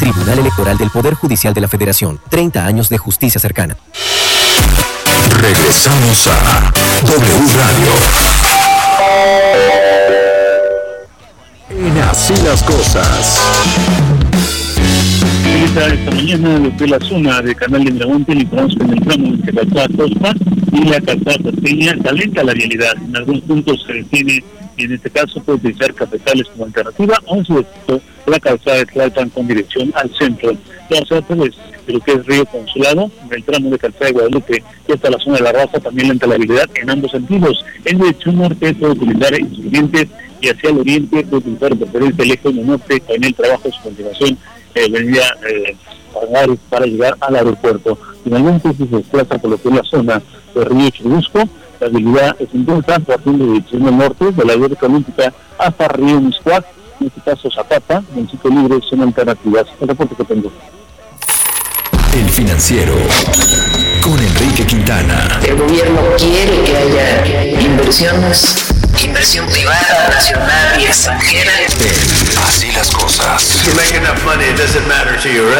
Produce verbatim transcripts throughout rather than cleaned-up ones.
Tribunal Electoral del Poder Judicial de la Federación. treinta años de justicia cercana. Regresamos a W Radio. En Así las Cosas. Esta mañana desde la zona de Canal de Miramonte le informamos que en el tramo entre Calzada Costa y la Calzada Tasqueña calienta la vialidad. En algunos puntos se detiene y en este caso puede utilizar cafetales como alternativa o en su defecto la calzada de Tlalpan con dirección al centro. La zona pues, de lo que es Río Consulado, en el tramo de Calzada de Guadalupe y hasta la zona de La Raza también lenta la vialidad en ambos sentidos. En dirección norte puede utilizar insurgentes y hacia el oriente puede utilizar preferencia el eje norte en el trabajo de su continuación eh, venía eh, para, para llegar al aeropuerto. Finalmente, si se desplaza por lo que es la zona de Río Churubusco, la habilidad es intensa partiendo de dirección del norte, de la vía olímpica hasta Río Miscuac, en este caso Zapata, municipio libre, son alternativas. El reporte que tengo. El Financiero, con Enrique Quintana. El gobierno quiere que haya, que haya inversiones, inversión privada, nacional y extranjera. En Así las Cosas. You make enough money, it doesn't matter to you,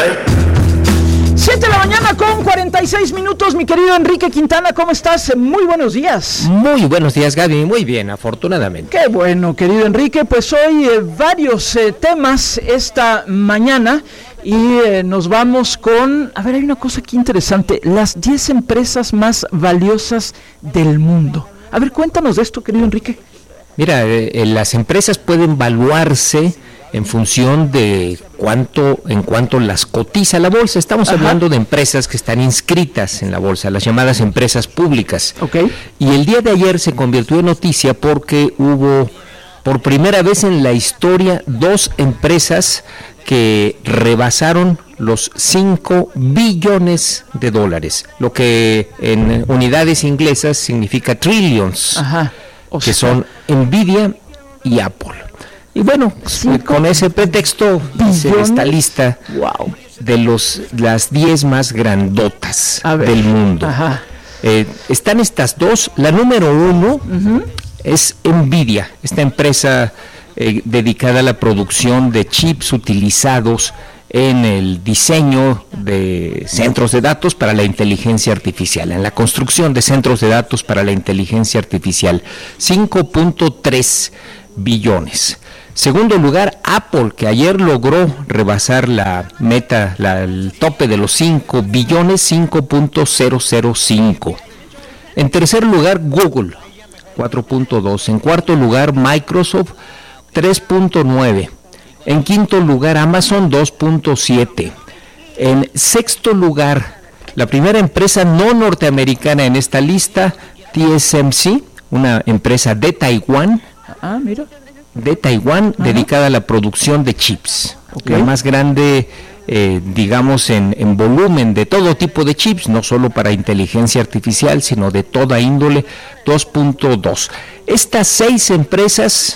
right? siete de la mañana con cuarenta y seis minutos, mi querido Enrique Quintana, ¿cómo estás? Muy buenos días. Muy buenos días, Gaby, muy bien, afortunadamente. Qué bueno, querido Enrique, pues hoy eh, varios eh, temas esta mañana y eh, nos vamos con, a ver, hay una cosa aquí interesante, las diez empresas más valiosas del mundo. A ver, cuéntanos de esto, querido Enrique. Mira, eh, las empresas pueden valuarse en función de cuánto, en cuanto las cotiza la bolsa. Estamos Ajá. hablando de empresas que están inscritas en la bolsa, las llamadas empresas públicas. Okay. Y el día de ayer se convirtió en noticia porque hubo, por primera vez en la historia, dos empresas que rebasaron los cinco billones de dólares, lo que en unidades inglesas significa trillions, Ajá. O que sea, son Nvidia y Apple. Y bueno, con ese pretexto hice esta lista wow. de los las diez más grandotas del mundo. Ajá. Eh, están estas dos. La número uno uh-huh. es Nvidia, esta empresa eh, dedicada a la producción de chips utilizados en el diseño de centros de datos para la inteligencia artificial, en la construcción de centros de datos para la inteligencia artificial. cinco punto tres billones. Segundo lugar, Apple, que ayer logró rebasar la meta, la, el tope de los cinco billones, cinco punto cero cero cinco. En tercer lugar, Google, cuatro punto dos. En cuarto lugar, Microsoft, tres punto nueve. En quinto lugar, Amazon, dos punto siete. En sexto lugar, la primera empresa no norteamericana en esta lista, T S M C, una empresa de Taiwán. Ah, mira. de Taiwán, Ajá. dedicada a la producción de chips. Okay. La más grande, eh, digamos, en, en volumen de todo tipo de chips, no solo para inteligencia artificial, sino de toda índole, dos punto dos. Estas seis empresas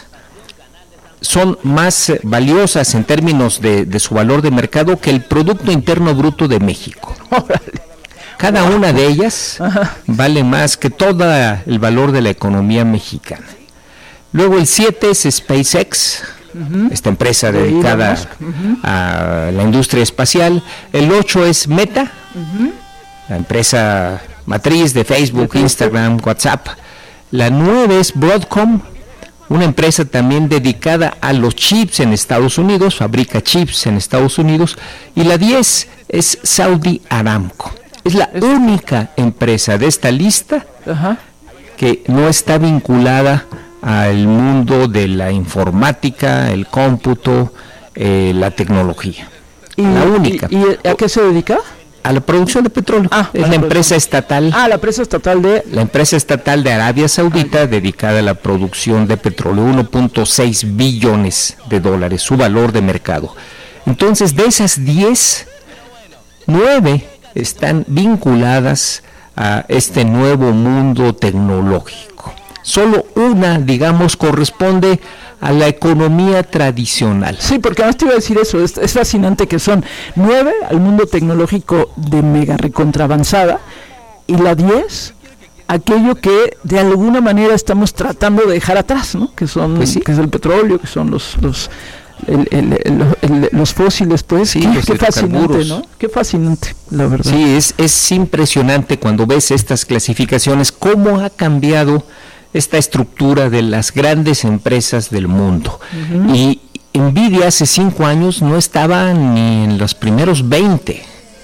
son más valiosas en términos de, de su valor de mercado que el Producto Interno Bruto de México. Cada una de ellas Ajá. vale más que todo el valor de la economía mexicana. Luego el siete es SpaceX, uh-huh. esta empresa de dedicada uh-huh. a la industria espacial. El ocho es Meta, uh-huh. la empresa matriz de Facebook, de Instagram, WhatsApp. La nueve es Broadcom, una empresa también dedicada a los chips en Estados Unidos, fabrica chips en Estados Unidos. Y la diez es Saudi Aramco. Es la única empresa de esta lista uh-huh. que no está vinculada al mundo de la informática, el cómputo, eh, la tecnología. ¿Y, la única. ¿Y, y a qué se dedica? A la producción de petróleo. Ah, es la, la empresa estatal. Ah, la empresa estatal de... La empresa estatal de Arabia Saudita, ah, dedicada a la producción de petróleo, uno punto seis billones de dólares, su valor de mercado. Entonces, de esas diez, nueve están vinculadas a este nuevo mundo tecnológico. Solo una, digamos, corresponde a la economía tradicional. Sí, porque además te iba a decir eso, es, es fascinante que son nueve al mundo tecnológico de mega recontravanzada y la diez, aquello que de alguna manera estamos tratando de dejar atrás, ¿no? Que son, pues sí. que es el petróleo, que son los, los el, el, el, el, los fósiles, pues. Sí, qué, los qué fascinante, hidrocarburos. ¿no? Qué fascinante, la verdad. Sí, es, es impresionante cuando ves estas clasificaciones, cómo ha cambiado esta estructura de las grandes empresas del mundo. Uh-huh. Y Nvidia hace cinco años no estaba ni en los primeros veinte.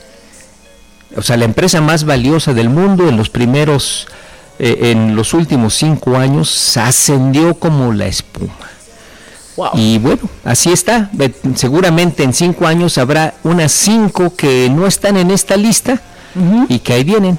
O sea, la empresa más valiosa del mundo en los primeros, eh, en los últimos cinco años, ascendió como la espuma. Wow. Y bueno, así está. Seguramente en cinco años habrá unas cinco que no están en esta lista uh-huh. y que ahí vienen.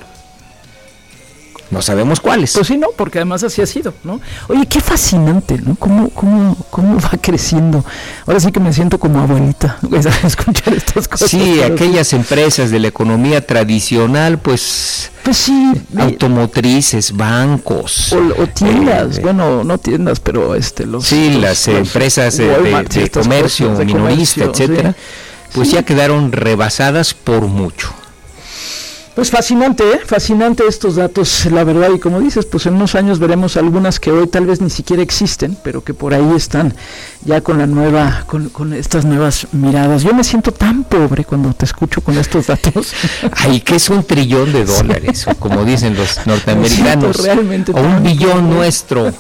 No sabemos cuáles. Pues sí, no, porque además así ha sido, ¿no? Oye, qué fascinante, ¿no? Cómo, cómo, cómo va creciendo. Ahora sí que me siento como abuelita, ¿ves? A escuchar estas cosas. Sí, aquellas sí. empresas de la economía tradicional, pues... Pues sí. Automotrices, bancos. O, o tiendas, eh, bueno, no tiendas, pero este los... Sí, los, las los, empresas de, Walmart, de, de comercio cosas, de minorista, comercio, etcétera, sí. pues sí. ya quedaron rebasadas por mucho. Pues fascinante, ¿eh? Fascinante estos datos, la verdad, y como dices, pues en unos años veremos algunas que hoy tal vez ni siquiera existen, pero que por ahí están ya con la nueva, con, con estas nuevas miradas. Yo me siento tan pobre cuando te escucho con estos datos. Ay, que es un trillón de dólares, o como dicen los norteamericanos, realmente o un billón pobre. Nuestro.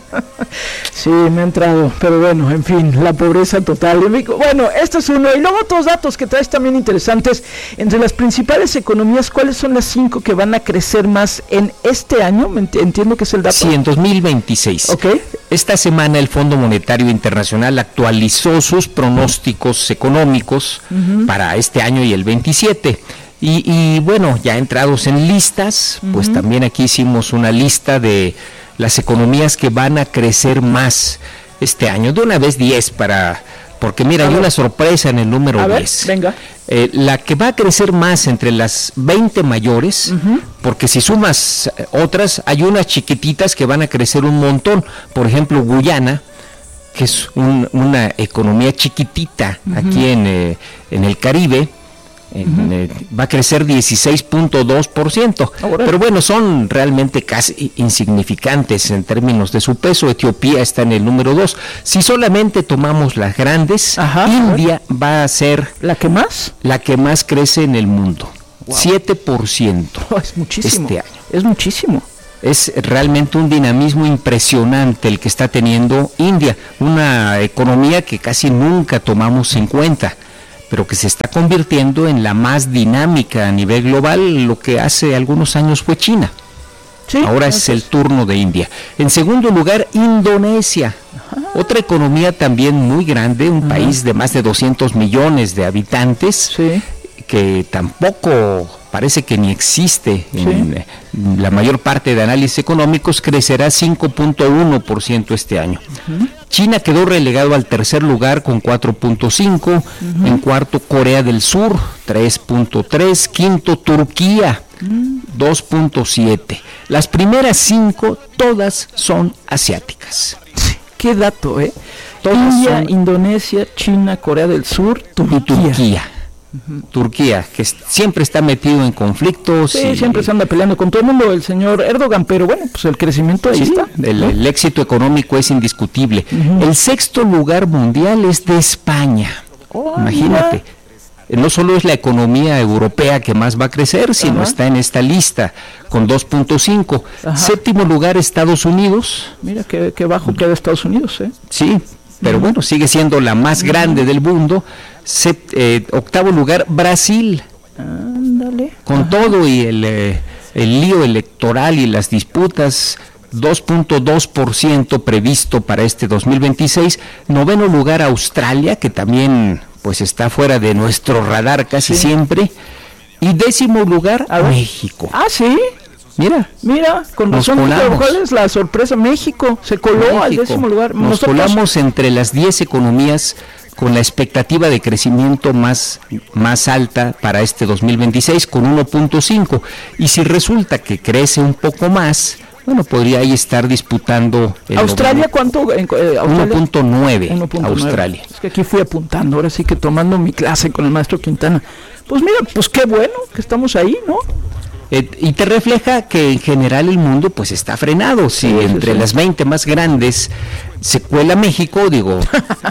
Sí, me ha entrado, pero bueno, en fin, la pobreza total. Bueno, este es uno, y luego otros datos que traes también interesantes, entre las principales economías. ¿Cuáles son las cinco que van a crecer más en este año? Entiendo que es el dato. Sí, en dos mil veintiséis. Okay. Esta semana el Fondo Monetario Internacional actualizó sus pronósticos económicos uh-huh. para este año y el veintisiete. Y, y bueno, ya entrados en listas, uh-huh. pues también aquí hicimos una lista de las economías que van a crecer más este año. De una vez diez para... Porque mira, hay una sorpresa en el número a diez. Ver, venga. Eh, la que va a crecer más entre las veinte mayores, uh-huh. porque si sumas otras, hay unas chiquititas que van a crecer un montón. Por ejemplo, Guyana, que es un, una economía chiquitita uh-huh. aquí en, eh, en el Caribe, en, uh-huh. eh, va a crecer dieciséis punto dos por ciento. Ahora. Pero bueno, son realmente casi insignificantes en términos de su peso. Etiopía está en el número dos. Si solamente tomamos las grandes, Ajá, India va a ser la que más la que más crece en el mundo. Wow. siete por ciento. Oh, es muchísimo. Este año. Es muchísimo. Es realmente un dinamismo impresionante el que está teniendo India, una economía que casi nunca tomamos en cuenta, pero que se está convirtiendo en la más dinámica a nivel global. Lo que hace algunos años fue China. Sí, ahora es es el turno de India. En segundo lugar, Indonesia, Ajá. otra economía también muy grande, un Ajá. país de más de doscientos millones de habitantes, sí. que tampoco parece que ni existe sí. en la mayor parte de análisis económicos. Crecerá cinco punto uno por ciento este año. Uh-huh. China quedó relegado al tercer lugar con cuatro punto cinco, uh-huh. en cuarto Corea del Sur tres punto tres, quinto Turquía uh-huh. dos punto siete. Las primeras cinco todas son asiáticas. Qué dato, ¿eh? Todas India, son... Indonesia, China, Corea del Sur, Turquía. Y Turquía. Uh-huh. Turquía, que siempre está metido en conflictos. Sí, y... siempre se anda peleando con todo el mundo el señor Erdogan, pero bueno, pues el crecimiento ahí sí, está. El, ¿no? el éxito económico es indiscutible. Uh-huh. El sexto lugar mundial es de España. Oh, imagínate. Mira. No solo es la economía europea que más va a crecer, sino Ajá. está en esta lista con dos punto cinco. Séptimo lugar, Estados Unidos. Mira qué, qué bajo queda Estados Unidos, ¿eh? Sí, pero uh-huh. bueno, sigue siendo la más uh-huh. grande del mundo. Set, eh, octavo lugar, Brasil. Ándale. Con Ajá. todo y el, eh, el lío electoral y las disputas, dos punto dos por ciento previsto para este dos mil veintiséis. Noveno lugar, Australia, que también pues está fuera de nuestro radar casi sí. siempre. Y décimo lugar, México. Ah, sí. Mira, mira, con razón, ¿cuál es la sorpresa? México se coló México. al décimo lugar. Nos Nosotros... colamos entre las diez economías con la expectativa de crecimiento más, más alta para este dos mil veintiséis, con uno punto cinco. Y si resulta que crece un poco más, bueno, podría ahí estar disputando... El ¿Australia cuánto? Eh, uno punto nueve, Australia. Es que aquí fui apuntando, ahora sí que tomando mi clase con el maestro Quintana. Pues mira, pues qué bueno que estamos ahí, ¿no? Eh, y te refleja que en general el mundo pues está frenado. Si sí, entre sí, sí. las veinte más grandes se cuela México, digo,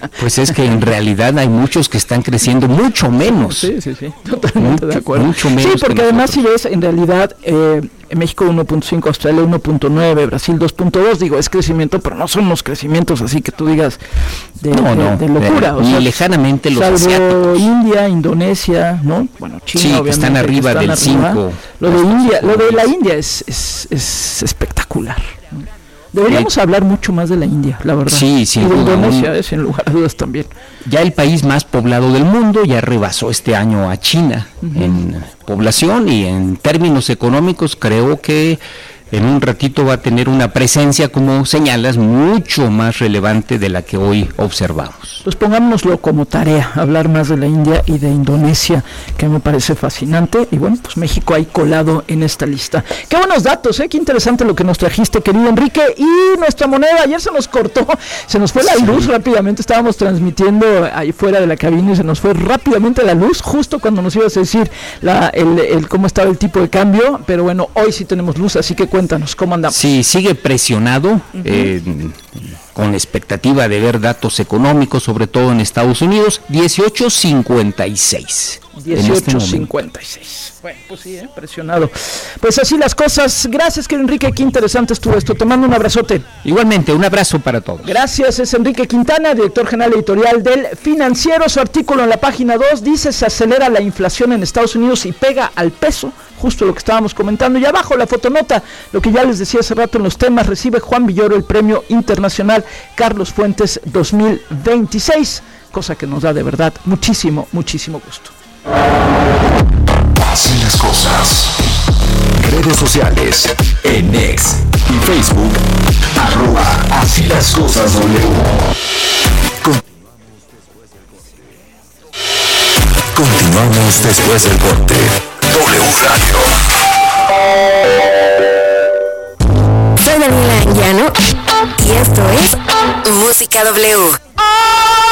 Pues es que en realidad hay muchos que están creciendo mucho menos. Sí, sí, sí, totalmente mucho, de acuerdo. Mucho menos. Sí, porque además si ves, en realidad, eh, en México uno punto cinco, Australia uno punto nueve, Brasil dos punto dos, digo, es crecimiento, pero no son los crecimientos así que tú digas de, no, de, no, de locura. De, o sea, ni lejanamente los salvo asiáticos. India, Indonesia, ¿no? Bueno, China, sí, obviamente. Que están arriba que están del arriba. cinco. Lo de India, lo de la India es, es, es espectacular. Deberíamos sí. hablar mucho más de la India, la verdad. Sí, sin y de duda. Indonesia, eh, sin lugar a dudas también. Ya el país más poblado del mundo ya rebasó este año a China uh-huh. en población, y en términos económicos creo que en un ratito va a tener una presencia, como señalas, mucho más relevante de la que hoy observamos. Pues pongámonoslo como tarea, hablar más de la India y de Indonesia, que me parece fascinante, y bueno, pues México ahí colado en esta lista. Qué buenos datos, ¿eh? Qué interesante lo que nos trajiste, querido Enrique. Y nuestra moneda, ayer se nos cortó, se nos fue la sí. luz rápidamente, estábamos transmitiendo ahí fuera de la cabina y se nos fue rápidamente la luz, justo cuando nos ibas a decir la, el, el cómo estaba el tipo de cambio, pero bueno, hoy sí tenemos luz, así que cuéntanos, ¿cómo andamos? Sí, sigue presionado, uh-huh. eh, con expectativa de ver datos económicos, sobre todo en Estados Unidos, dieciocho cincuenta y seis. dieciocho cincuenta y seis. Bueno, pues sí, eh, presionado. Pues así las cosas. Gracias, querido Enrique, qué interesante estuvo esto. Te mando un abrazote. Igualmente, un abrazo para todos. Gracias, es Enrique Quintana, director general editorial del Financiero. Su artículo en la página dos dice: se acelera la inflación en Estados Unidos y pega al peso, justo lo que estábamos comentando. Y abajo la fotonota, lo que ya les decía hace rato en los temas, recibe Juan Villoro el Premio Internacional Carlos Fuentes dos mil veintiséis, cosa que nos da de verdad muchísimo, muchísimo gusto. Así las cosas. Redes sociales, en X y Facebook, arroba Así las cosas W. Con... Continuamos después del corte. W Radio. Soy Daniela Anguiano y esto es Música W.